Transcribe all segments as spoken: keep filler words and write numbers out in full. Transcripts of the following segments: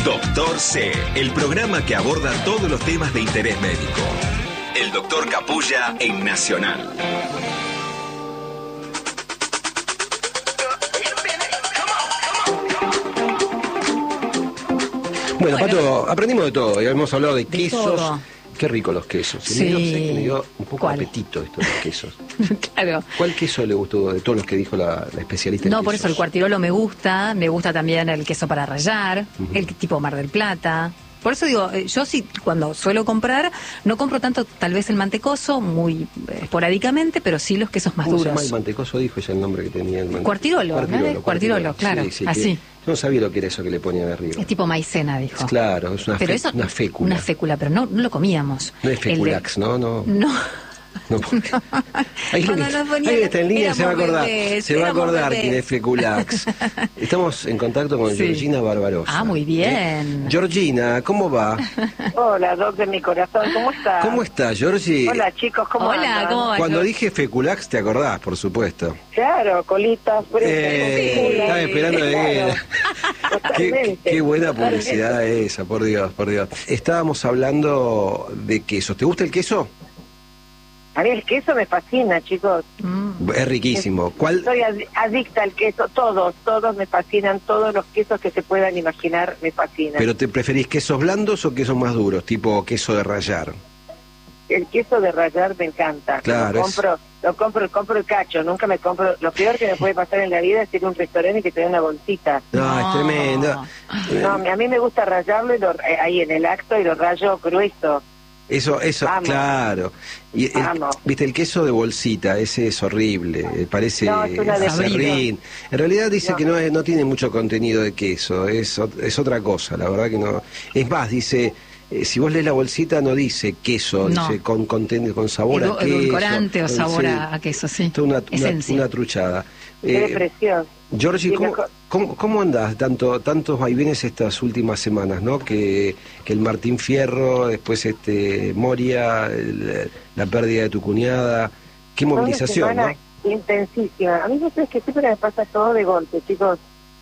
Doctor C, el programa que aborda todos los temas de interés médico. El doctor Capulla en Nacional. Bueno, Pato, aprendimos de todo. Ya hemos hablado de, de quesos. Todo. Qué rico los quesos. Sí. Me dio, sé que me dio un poco ¿Cuál? de apetito esto de los quesos. Claro. ¿Cuál queso le gustó de todos los que dijo la, la especialista en No, quesos? por eso el Cuartirolo me gusta. Me gusta también el queso para rallar, uh-huh. el tipo Mar del Plata. Por eso digo, yo sí, cuando suelo comprar, no compro tanto tal vez el mantecoso, muy esporádicamente, pero sí los quesos más ¿Cómo duros. se llama el mantecoso? Dijo ya el nombre que tenía el mantecoso. Cuartirolo, Cuartirolo, ¿no? Cuartirolo, claro, sí, sí, así. Yo no sabía lo que era eso que le ponían arriba. Es tipo maicena, dijo. Claro, es una, pero fe, eso, una fécula. Una fécula, pero no, no lo comíamos. No es feculax, de... ¿no? No. No. No, porque... Ahí Cuando nos ponían, está en línea, se va a acordar. Bebés, se va a acordar bebés. quién es Feculax. Estamos en contacto con sí. Georgina Barbarosa. Ah, muy bien. ¿Eh? Georgina, ¿cómo va? Hola, Doc de mi corazón, ¿cómo estás? ¿Cómo estás, Georgi? Hola, chicos, ¿cómo Hola, andan? ¿cómo va? Cuando yo? dije Feculax, te acordás, por supuesto. Claro, colitas, eh, Estaba esperando de claro. qué, qué buena publicidad esa, por Dios, por Dios. Estábamos hablando de quesos. ¿Te gusta el queso? A mí el queso me fascina, chicos. Mm. Es riquísimo. ¿Cuál? Soy adicta al queso, todos, todos me fascinan, todos los quesos que se puedan imaginar me fascinan. ¿Pero te preferís quesos blandos o quesos más duros, tipo queso de rallar? El queso de rallar me encanta. Claro. Lo compro, es... lo compro, compro el cacho, nunca me compro. Lo peor que me puede pasar en la vida es ir a un restaurante y que te den una bolsita. No, no. Es tremendo. No, a mí me gusta rallarlo y lo, eh, ahí en el acto y lo rayo grueso. Eso, eso, Amo. claro. Y el, viste, el queso de bolsita, ese es horrible, parece no, es serrín. En realidad dice no. que no, es, no tiene mucho contenido de queso, es, es otra cosa, la verdad que no. Es más, dice, eh, si vos lees la bolsita no dice queso, no. dice con, con, con sabor Edu, a queso. Edulcorante o sabor sí, a queso, sí. Una, una, una truchada. Qué eh, precioso. Georgi, ¿cómo, ¿cómo, ¿cómo andás? Tanto, tantos vaivenes estas últimas semanas, ¿no? Que, que el Martín Fierro, después este Moria, el, la pérdida de tu cuñada. Qué movilización, ¿no? Intensísima. A mí me parece que siempre me pasa todo de golpe, chicos.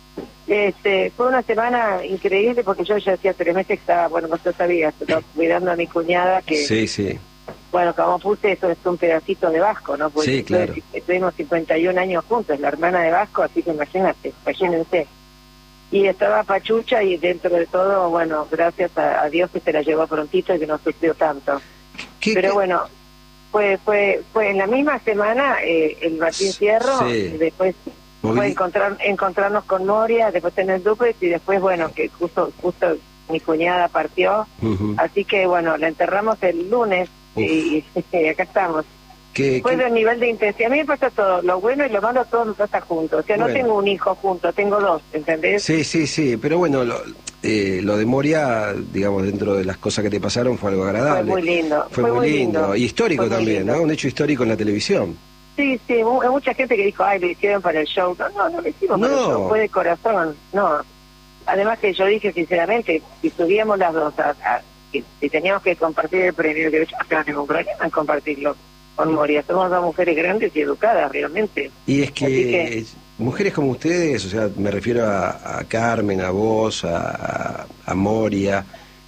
Este, fue una semana increíble porque yo ya hacía tres meses que estaba, bueno, vos lo sabías, cuidando a mi cuñada que... Sí, sí. Bueno, como puse, eso es un pedacito de Vasco, ¿no? Porque sí, claro. Estuvimos cincuenta y un años juntos, la hermana de Vasco, así que imagínate, imagínense. Y estaba pachucha y dentro de todo, bueno, gracias a, a Dios que se la llevó prontito y que no sufrió tanto. ¿Qué, Pero qué? bueno, fue fue fue en la misma semana eh, el Martín Fierro, sí. después Movil... fue encontrar, encontrarnos con Moria, después tener duplex y después, bueno, que justo justo mi cuñada partió. Uh-huh. Así que, bueno, la enterramos el lunes. Y, y acá estamos. ¿Qué, pues qué? el nivel de intensidad, a mí me pasa todo, lo bueno y lo malo todo me pasa juntos. O sea, bueno. no tengo un hijo junto, tengo dos, ¿entendés? Sí, sí, sí, pero bueno, lo, eh, lo de Moria, digamos, dentro de las cosas que te pasaron fue algo agradable. Fue muy lindo. Fue, fue muy lindo. lindo. Y histórico también, lindo. ¿no? Un hecho histórico en la televisión. Sí, sí, hay mucha gente que dijo, ay, lo hicieron para el show. No, no, no lo hicimos no. para el show, fue de corazón, no. Además que yo dije sinceramente, si subíamos las dos a... a Si, si teníamos que compartir el premio, que yo no tengo ningún problema en compartirlo con Moria. Somos dos mujeres grandes y educadas, realmente. Y es que, que... mujeres como ustedes, o sea, me refiero a, a Carmen, a vos, a, a Moria,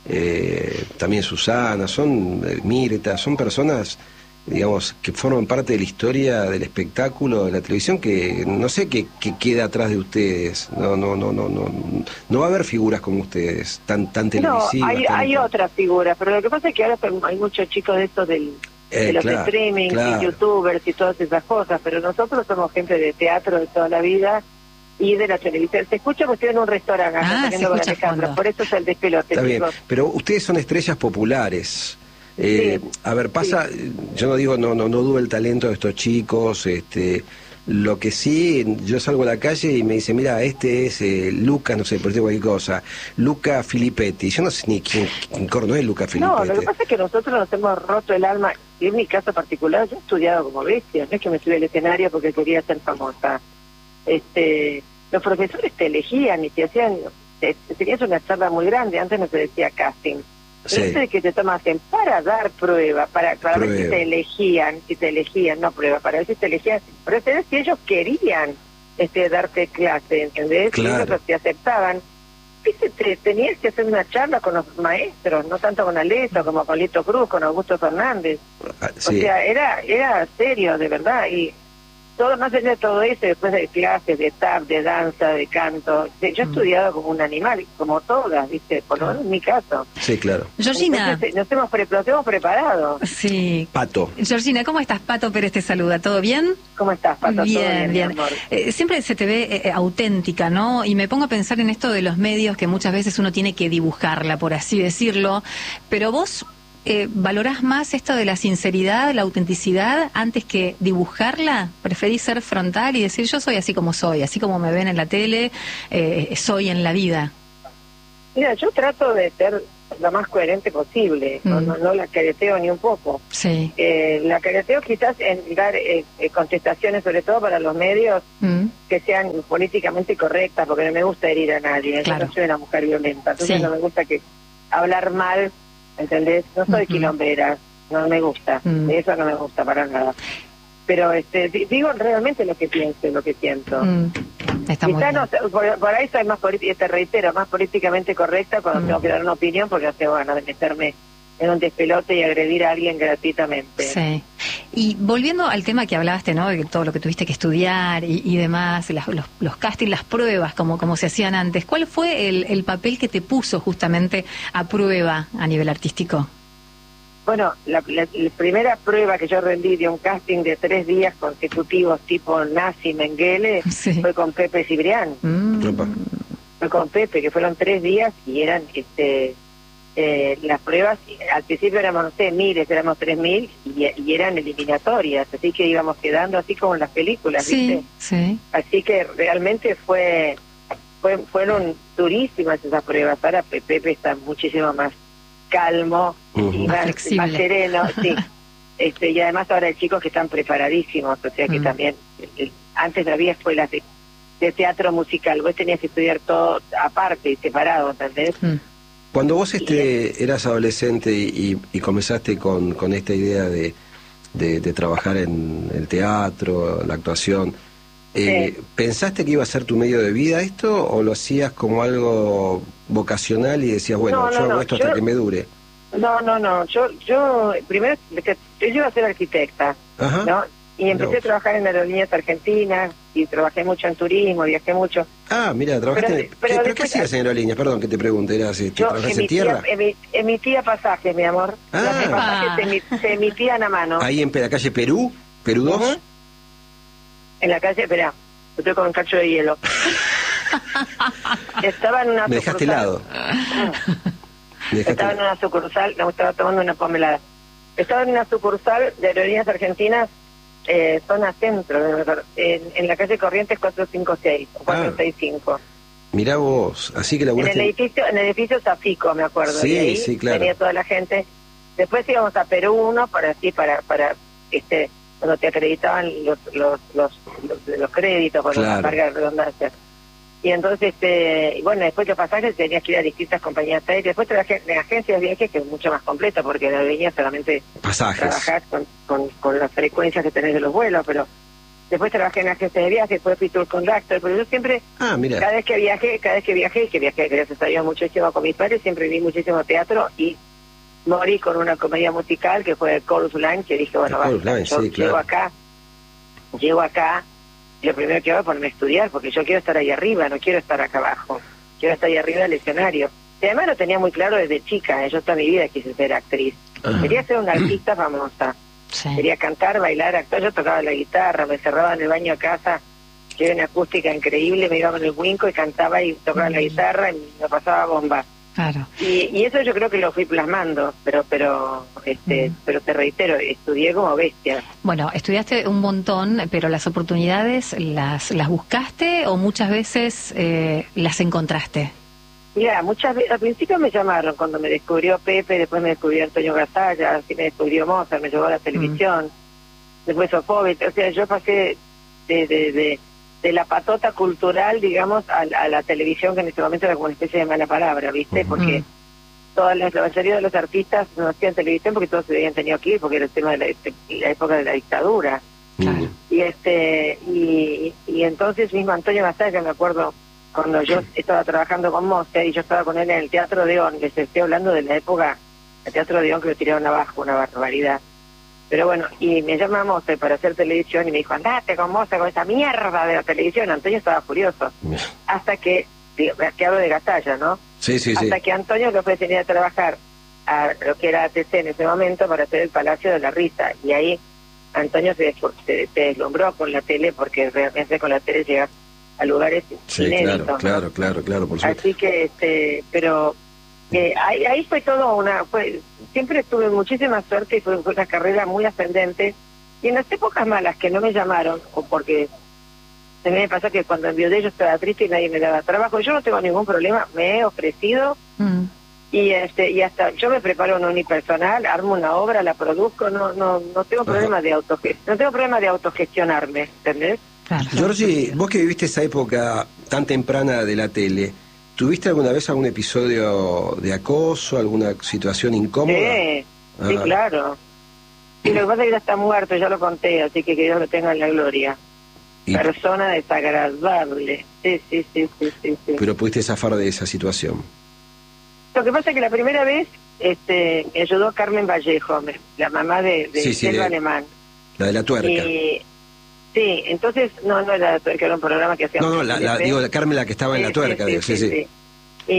eh, también Susana, son eh, Mirta, son personas, digamos, que forman parte de la historia del espectáculo, de la televisión, que no sé qué, qué queda atrás de ustedes. No, no, no, no, no, no va a haber figuras como ustedes, tan, tan televisivas. No, hay, tan, hay tan... otras figuras, pero lo que pasa es que ahora hay muchos chicos de estos del, eh, de los claro, streaming, claro. y youtubers y todas esas cosas, pero nosotros somos gente de teatro de toda la vida y de la televisión. Se escucha que estoy en un restaurante, ah, saliendo con Alejandro, por eso es el despelote. Está bien, chicos. pero ustedes son estrellas populares. Eh, sí, a ver, pasa, sí. yo no digo, no, no, no dudo el talento de estos chicos, este, lo que sí, yo salgo a la calle y me dice, mira, este es eh, Luca, no sé, por decir cualquier cosa, Luca Filippetti, yo no sé ni quién, quién corno es Luca Filippetti. No, lo que pasa es que nosotros nos hemos roto el alma, y en mi caso particular, yo he estudiado como bestia, no es que me subí al escenario porque quería ser famosa. Este, los profesores te elegían y te hacían, te, tenías una charla muy grande, antes no se decía casting. Sí. Eso de que te tomasen para dar prueba, para, para ver si te elegían, si te elegían, no prueba, para ver si te elegían, pero es si ellos querían este darte clase, ¿entendés? Claro. Y ellos te aceptaban. viste, te, tenías que hacer una charla con los maestros, no tanto con Aleto como con Lito Cruz, con Augusto Fernández. Ah, sí. O sea, era era serio, de verdad, y todo más allá de todo eso, después de clases de tap, de danza, de canto, de, yo he estudiado como un animal, como todas, viste, por lo menos en mi caso. Sí, claro. Georgina. Entonces, nos hemos, pre nos hemos preparado. Sí. Pato. Georgina, ¿cómo estás? Pato Pérez te saluda, ¿todo bien? ¿Cómo estás, Pato? Bien, ¿Todo bien, bien. mi amor? Eh, siempre se te ve eh, auténtica, ¿no? Y me pongo a pensar en esto de los medios, que muchas veces uno tiene que dibujarla, por así decirlo, pero vos... Eh, ¿valorás más esto de la sinceridad, la autenticidad, antes que dibujarla? ¿Preferís ser frontal y decir yo soy así como soy, así como me ven en la tele, eh, soy en la vida? Mira, yo trato de ser lo más coherente posible, mm. no, no, no la careteo ni un poco. Sí. Eh, la careteo quizás en dar eh, eh, contestaciones, sobre todo para los medios, mm. que sean políticamente correctas, porque no me gusta herir a nadie, claro. Yo no soy una mujer violenta, entonces sí. No me gusta que hablar mal, ¿entendés? No soy uh-huh. quilombera, no me gusta, uh-huh. eso no me gusta para nada. Pero este digo realmente lo que pienso, lo que siento. Uh-huh. Está muy bien. No, por, por ahí soy más, te reitero, más políticamente correcta cuando uh-huh. tengo que dar una opinión, porque no tengo ganas de meterme en un despelote y agredir a alguien gratuitamente. Sí. Y volviendo al tema que hablaste, ¿no? De todo lo que tuviste que estudiar y, y demás, las, los, los castings, las pruebas, como, como se hacían antes. ¿Cuál fue el, el papel que te puso justamente a prueba a nivel artístico? Bueno, la, la, la primera prueba que yo rendí de un casting de tres días consecutivos tipo Nazi Mengele sí. fue con Pepe Cibrián. Mm. Fue con Pepe, que fueron tres días y eran... este Eh, las pruebas, al principio éramos, no sé, miles, éramos tres mil y, y eran eliminatorias, así que íbamos quedando así como en las películas, sí, ¿viste? Sí. Así que realmente fue, fue fueron durísimas esas pruebas. Ahora Pepe está muchísimo más calmo uh-huh. y más, más sereno, sí. Este, y además ahora hay chicos que están preparadísimos, o sea que uh-huh. también, el, antes no había escuelas de, de teatro musical, vos tenías que estudiar todo aparte y separado, ¿entendés? Uh-huh. Cuando vos este eras adolescente y, y comenzaste con, con esta idea de, de, de trabajar en el teatro, la actuación, eh, sí. ¿pensaste que iba a ser tu medio de vida esto o lo hacías como algo vocacional y decías, bueno, no, no, yo hago no, esto yo, hasta que me dure? No, no, no, yo, yo primero, yo iba a ser arquitecta, Ajá. ¿no? Y empecé no. a trabajar en aerolíneas argentinas y trabajé mucho en turismo, viajé mucho. Ah, mira, trabajaste pero, en... ¿Pero, pero, ¿pero qué hacías en aerolíneas? Perdón que te pregunte, ¿era así? ¿Te trabajas en tierra? Emi, emitía pasajes, mi amor. Ah. Los pasajes se, emi, se emitían a mano. ¿Ahí en la calle Perú? ¿Perú dos? Uh-huh. En la calle, espera, estoy con un cacho de hielo. Estaba en una Me dejaste helado. Me dejaste estaba helado. en una sucursal, no, estaba tomando una pomelada. Estaba en una sucursal de aerolíneas argentinas, Eh, zona centro, en, en la calle Corrientes cuatrocientos cincuenta y seis, o cuatrocientos sesenta y cinco. Ah, mirá vos, así que laburaste... En el edificio, en el edificio Zafico, me acuerdo. Sí, y ahí sí, claro. venía toda la gente. Después íbamos a Perú uno para así, para, para, este, cuando te acreditaban los, los, los, los, los créditos, por claro. la carga de redundancia. Y entonces, este, bueno, después de pasajes tenías que ir a distintas compañías aéreas. Después trabajé en agencias de viajes, que es mucho más completo, porque la aerolínea solamente pasajes. Trabajás con, con, con las frecuencias que tenés de los vuelos, pero después trabajé en agencias de viajes, después fui tour conductor, pero yo siempre, ah, mira. cada vez que viajé, cada vez que viajé, que viajé, gracias a Dios, muchísimo con mis padres, siempre vi muchísimo teatro y morí con una comedia musical que fue Chorus Line, que dije, bueno, basta, yo sí, llego claro. acá, llego acá, y lo primero que hago es ponerme a estudiar, porque yo quiero estar ahí arriba, no quiero estar acá abajo, quiero estar ahí arriba del escenario. Y además lo tenía muy claro desde chica, ¿eh? Yo toda mi vida quise ser actriz. Ajá. Quería ser una artista famosa, sí. Quería cantar, bailar, actuar, yo tocaba la guitarra, me cerraba en el baño a casa, que era una acústica increíble, me iba con el Winco y cantaba y tocaba mm. la guitarra y me pasaba bomba. Claro. Y, y eso yo creo que lo fui plasmando, pero pero este mm. pero te reitero, estudié como bestia. Bueno, estudiaste un montón, pero las oportunidades las las buscaste o muchas veces eh, las encontraste. Mira, muchas veces, al principio me llamaron cuando me descubrió Pepe, después me descubrió Antonio Gasalla, así me descubrió Mozart, me llevó a la televisión, mm. después Sofovich, o sea, yo pasé de, de, de de la patota cultural, digamos, a, a la televisión, que en este momento era como una especie de mala palabra, ¿viste? Porque uh-huh. toda la, la mayoría de los artistas no hacían televisión porque todos se habían tenido que ir, porque era el tema de la, de la época de la dictadura. Uh-huh. Y este y, y entonces mismo Antonio Gasalla, me acuerdo, cuando yo estaba trabajando con Mose y yo estaba con él en el Teatro Odeón, les estoy hablando de la época, el Teatro Odeón que lo tiraron abajo, una barbaridad. Pero bueno, y me llama Mose para hacer televisión y me dijo, andate con Mose, con esa mierda de la televisión. Antonio estaba furioso. Hasta que, digo, que hablo de Gastalla, ¿no? Sí, sí, Hasta sí. que Antonio lo fue a tener a trabajar a lo que era A T C en ese momento para hacer el Palacio de la Risa. Y ahí Antonio se, se, se deslumbró con la tele, porque realmente con la tele llegas a lugares sí, inéditos. Claro, ¿no? claro, claro, claro, por supuesto. Así que, este, pero eh, ahí, ahí fue todo una... fue siempre tuve muchísima suerte y fue, fue una carrera muy ascendente. Y en las épocas malas que no me llamaron, o porque a mí me pasa que cuando enviudé yo estaba triste y nadie me daba trabajo, yo no tengo ningún problema, me he ofrecido... Mm. Y este y hasta yo me preparo un unipersonal, armo una obra, la produzco, no no no tengo problema de autoge no tengo problema de autogestionarme, ¿entendés? Claro. Georgie, vos que viviste esa época tan temprana de la tele, ¿tuviste alguna vez algún episodio de acoso, alguna situación incómoda? Sí, ah. sí, claro. Y lo que pasa es que ya está muerto, ya lo conté, así que que Dios lo tenga en la gloria. Y... persona desagradable. Sí, sí, sí, sí, sí, sí. Pero pudiste zafar de esa situación. Lo que pasa es que la primera vez este, me ayudó Carmen Vallejo, me, la mamá de, de sí, sí, Selva de, Alemán. La de la tuerca. Y, sí, entonces, no, no era la tuerca, era un programa que hacía... No, no, la, la, digo, la Carmen la que estaba sí, en la tuerca. Sí, de, sí, sí, sí. sí. Y,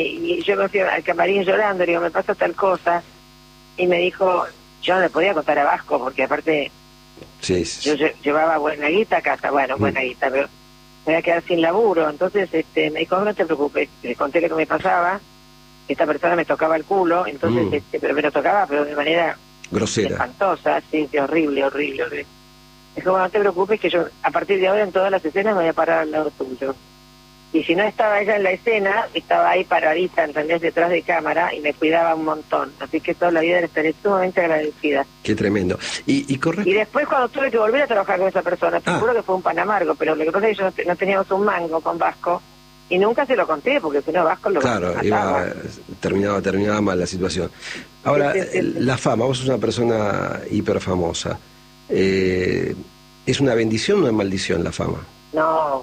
y yo me fui al camarín llorando, digo, me pasa tal cosa. Y me dijo, yo no le podía contar a Vasco, porque aparte sí, sí. yo llevaba buena guita a casa, bueno, mm. buena guita, pero me voy a quedar sin laburo. Entonces este, me dijo, no te preocupes, le conté lo que me pasaba. Esta persona me tocaba el culo, entonces, mm. este, pero me lo tocaba, pero de manera grosera, espantosa, sí, sí, horrible, horrible, horrible. Dijo, bueno, no te preocupes que yo, a partir de ahora, en todas las escenas me voy a parar al lado tuyo. Y si no estaba ella en la escena, estaba ahí paradita, ¿entendés?, detrás de cámara, y me cuidaba un montón. Así que toda la vida le estaré sumamente agradecida. Qué tremendo. Y, y, correcto. Y después, cuando tuve que volver a trabajar con esa persona, te ah. juro que fue un pan amargo, pero lo que pasa es que yo no, no teníamos un mango con Vasco, y nunca se lo conté, porque si no Vasco lo claro, iba, terminaba, terminaba mal la situación. Ahora, sí, sí, sí. La fama, vos sos una persona hiper famosa. Eh, ¿Es una bendición o una maldición la fama? No,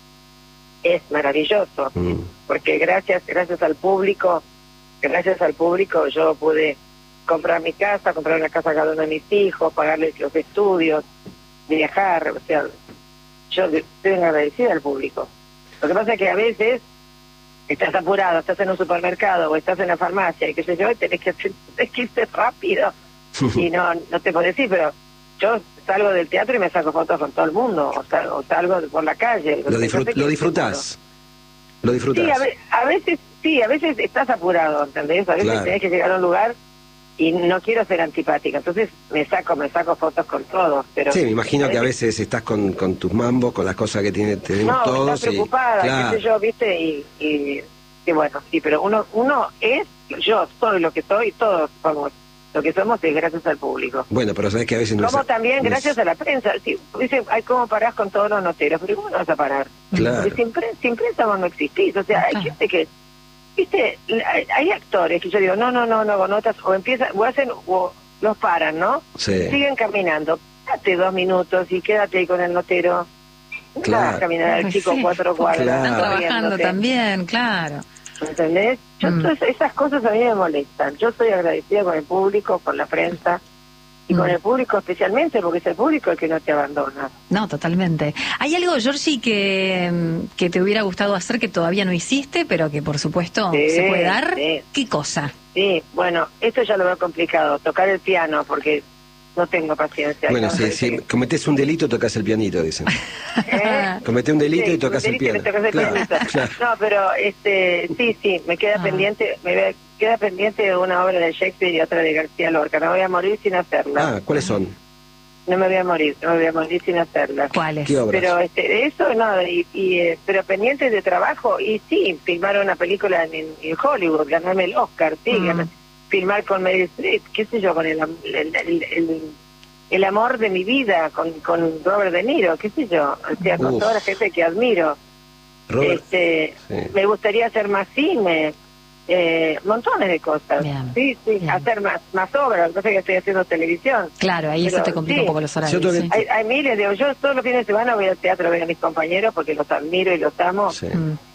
es maravilloso, mm. porque gracias, gracias al público, gracias al público yo pude comprar mi casa, comprar una casa a cada uno de mis hijos, pagarles los estudios, viajar, o sea, yo estoy agradecida al público. Lo que pasa es que a veces estás apurado, estás en un supermercado o estás en la farmacia y qué sé yo, y tenés que, tenés que irte rápido y no no te puedo decir, pero yo salgo del teatro y me saco fotos con todo el mundo, o, sal, o salgo por la calle. Lo, disfrut lo disfrutás, lo disfrutás. Sí, a, ve a veces sí, a veces estás apurado, ¿entendés? A veces claro. tenés que llegar a un lugar y no quiero ser antipática, entonces me saco me saco fotos con todos, pero sí, me imagino que a veces estás con, con tus mambos, con las cosas que tiene, tenemos no, todos estás preocupada, y, claro. qué sé yo, viste, y, y, y bueno, sí, pero uno uno es, yo soy lo que soy, todos somos lo que somos es gracias al público. Bueno, pero sabes que a veces no como es, también no gracias es... a la prensa, sí, dicen, ay, ¿cómo parás con todos los noteros? Pero ¿cómo no vas a parar? Claro. Porque sin, pre sin prensa vos no existís, o sea, hay gente que viste, hay, hay actores que yo digo, no, no, no, no, con notas, o empiezan, o hacen, o los paran, ¿no? Sí. Siguen caminando, quédate dos minutos y quédate ahí con el notero. No claro. vas a caminar al pues chico sí. cuatro cuadras. Claro. Están trabajando también, claro. ¿Entendés? Yo, mm. entonces, esas cosas a mí me molestan. Yo soy agradecida con el público, con la prensa, y mm. con el público especialmente, porque es el público el que no te abandona. No, totalmente. ¿Hay algo, Georgie, que, que te hubiera gustado hacer que todavía no hiciste, pero que por supuesto sí, se puede dar? Sí. ¿Qué cosa? Sí, bueno, esto ya lo veo complicado, tocar el piano, porque no tengo paciencia. Bueno, si sí, sí. cometés un delito, tocas el pianito, dicen. ¿Eh? Cometés un delito sí, y tocas el piano. El claro, claro. No, pero este, sí, sí, me queda ah. pendiente, me queda pendiente una obra de Shakespeare y otra de García Lorca. No voy a morir sin hacerla. Ah, ¿cuáles son? No me voy a morir, no me voy a morir sin hacerla. ¿Cuáles? ¿Qué obras? Pero este, de eso no, y, y eh, pero pendientes de trabajo, y sí, filmar una película en, en Hollywood, ganarme el Oscar, sí, mm. ganar, filmar con Meryl Streep, qué sé yo, con el, el, el, el, el amor de mi vida, con, con Robert De Niro, qué sé yo, o sea, con Uf. toda la gente que admiro. Robert, este sí. Me gustaría hacer más cine, eh, montones de cosas. Bien, sí, sí, bien. hacer más más obras, lo que pasa es que estoy haciendo televisión. Claro, ahí pero, eso te complica sí. un poco los horarios. Sí. Hay, hay miles de, yo todos los fines de semana voy al teatro a ver a mis compañeros porque los admiro y los amo. Sí.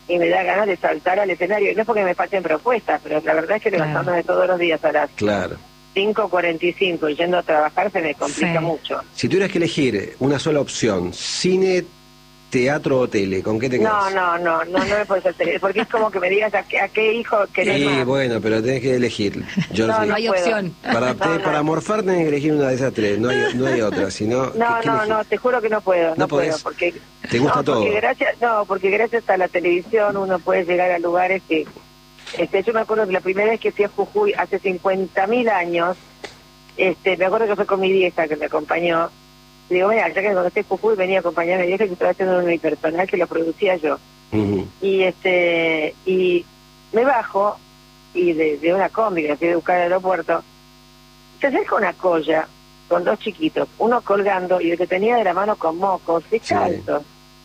y me da ganas de saltar al escenario. Y no es porque me falten propuestas, pero la verdad es que Claro. levantándome todos los días a las Claro. cinco cuarenta y cinco y yendo a trabajar se me complica Sí. mucho. Si tuvieras que elegir una sola opción, cine, teatro o tele, ¿con qué te No, quedas? no, no, no, no me puedes hacer, porque es como que me digas a qué, a qué hijo querés Sí, más. bueno, pero tenés que elegir. Yo No, sí. No hay puedo. opción. Para, No, te- no. para morfar tenés que elegir una de esas tres, no hay, no hay otra, sino... No, ¿qué- qué no, elegís? no, te juro que no puedo, no, ¿No puedo, podés? porque ¿Te gusta no, todo? Porque gracias, no, porque gracias a la televisión uno puede llegar a lugares que, este, yo me acuerdo que la primera vez que fui a Jujuy hace cincuenta mil años, este, me acuerdo que fue con mi vieja que me acompañó. Digo, mira, ya que cuando esté en Jujuy venía a acompañar a mi vieja que estaba haciendo un unipersonal que lo producía yo. Ujú. Y este y me bajo y de, de una combi que fui a buscar al aeropuerto, se acerca una colla con dos chiquitos, uno colgando y el que tenía de la mano con mocos, descalzos.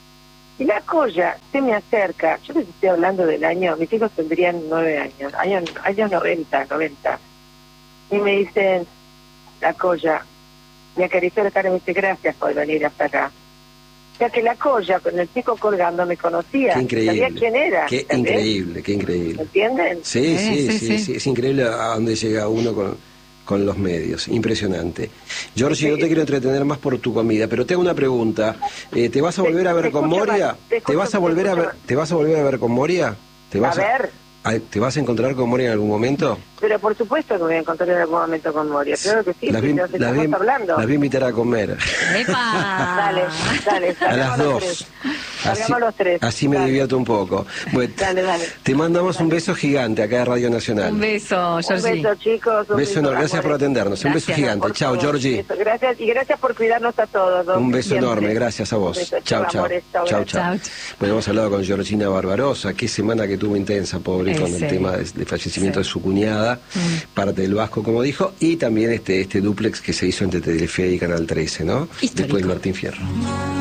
Y la colla se me acerca, yo les estoy hablando del año, mis hijos tendrían nueve años, años, años noventa, noventa. Y me dicen, la colla, me acarició la cara y me dice, gracias por venir hasta acá. O sea que la colla, con el chico colgando, me conocía, Qué increíble. sabía quién era. Qué ¿entendés? increíble, qué ¿Me increíble. entienden? Sí, sí, Sí, sí, sí, sí, sí. es increíble a dónde llega uno con, con los medios, impresionante. Georgie, no te quiero entretener más por tu comida, pero te hago una pregunta. Eh, ¿Te vas a Te- volver a ver te con escucho Moria? mal, te ¿Te escucho- vas a te volver a escucho ver, mal. te vas a volver a ver con Moria? ¿Te vas A ver. a- ¿Te vas a encontrar con Moria en algún momento? Pero por supuesto que me voy a encontrar en algún momento con Moria. Claro que sí, Las si vi, nos las estamos vi- hablando. las vi invitar a comer. ¡Epa! Dale, dale. A salgamos las los dos. tres. Así, Salgamos los tres. así me Dale. divierto un poco. Bueno, Dale, dale. te mandamos un beso gigante acá de Radio Nacional. Un beso, Un Georgie. beso, chicos. Un Beso enorme. Gracias por amores. atendernos. Un beso Gracias. gigante. Por Chao, favor. Georgie. Eso, gracias y gracias por cuidarnos a todos. ¿no? Un beso Siempre. enorme, gracias a vos. Un beso. Chao, chao. amores. Chao, Chao, gracias. chao. Chao. Bueno, hemos hablado con Georgina Barbarosa. Qué semana que tuvo intensa, pobre, Eh, con el sí. tema del de fallecimiento Sí. de su cuñada, parte del Vasco, como dijo, y también este este duplex que se hizo entre Telefe y Canal trece, ¿no? Histórico. Después de Martín Fierro.